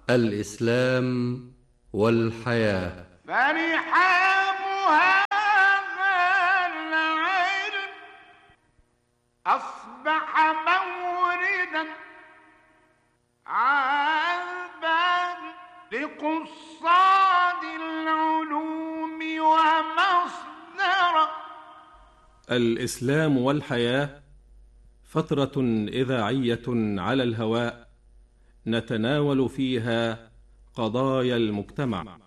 الإسلام والحياة. فرحابها العلم أصبح موردا عذبا لقصاد العلوم ومصدرا. الإسلام والحياة فترة إذاعية على الهواء نتناول فيها قضايا المجتمع.